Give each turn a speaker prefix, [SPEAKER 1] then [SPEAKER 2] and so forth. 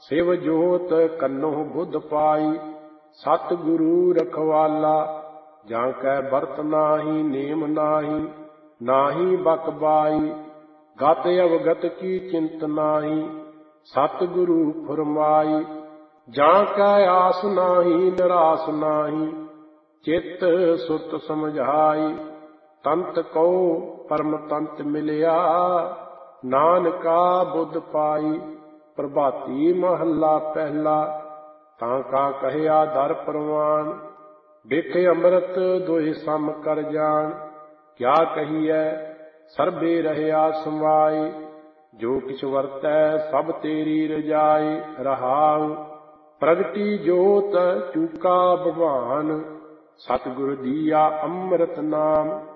[SPEAKER 1] ਸਿਵ ਜੋਤ ਕੰਨੋਂ ਬੁੱਧ ਪਾਈ, ਸਤਿਗੁਰੂ ਰਖਵਾਲਾ। ਜਾਂ ਕੈ ਬਰਤ ਨਾਹੀ ਨੇਮ ਨਾਹੀ, ਨਾਹੀ ਬਕਬਾਈ। ਗਤ ਅਵਗਤ ਕੀ ਚਿੰਤ ਨਾਹੀ, ਸਤਿਗੁਰੂ ਫੁਰਮਾਈ। ਜਾਂ ਕੈ ਆਸ ਨਾਹੀ ਨਿਰਾਸ ਨਾਹੀ, ਚਿੱਤ ਸੁਰਤ ਸਮਝਾਈ। ਤੰਤ ਕਉ ਪਰਮ ਤੰਤ ਮਿਲਿਆ, ਨਾਨਕਾ ਬੁੱਧ ਪਾਈ। ਪ੍ਰਭਾਤੀ ਮਹੱਲਾ ਪਹਿਲਾ। ਤਾਂ ਕਾ ਕਹਿਆ ਦਰ ਪ੍ਰਵਾਨ, ਬਿਖ ਅੰਮ੍ਰਿਤ ਦੋਇ ਸਮ ਕਰ ਜਾਣ। ਕਿਆ ਕਹੀਐ ਸਰਬੇ ਰਹਿਆ ਸਮਾਈ, ਜੋ ਕਿਛ ਵਰਤੈ ਸਭ ਤੇਰੀ ਰਜਾਈ। ਰਹਾਉ ਪ੍ਰਗਟੀ ਜੋਤ ਚੂਕਾ ਭਗਵਾਨ, ਸਤਿਗੁਰ ਦੀਆ ਅੰਮ੍ਰਿਤ ਨਾਮ।